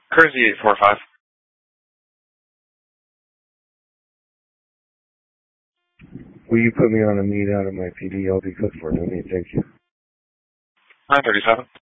Kersey 845. Will you put me on a meet out of my PD? I'll be good for it. I mean, thank you. 937.